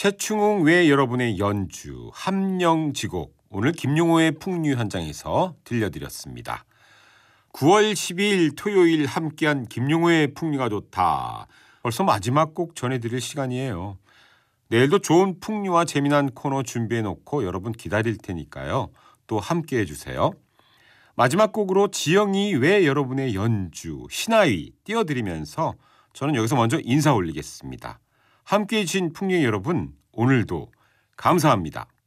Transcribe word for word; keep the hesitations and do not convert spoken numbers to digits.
최충웅 외 여러분의 연주 함령지곡 오늘 김용호의 풍류 현장에서 들려드렸습니다. 구월 십이일 토요일 함께한 김용호의 풍류가 좋다. 벌써 마지막 곡 전해드릴 시간이에요. 내일도 좋은 풍류와 재미난 코너 준비해놓고 여러분 기다릴 테니까요. 또 함께해 주세요. 마지막 곡으로 지영이 외 여러분의 연주 신하위 띄워드리면서 저는 여기서 먼저 인사 올리겠습니다. 함께해 주신 풍류 여러분 오늘도 감사합니다.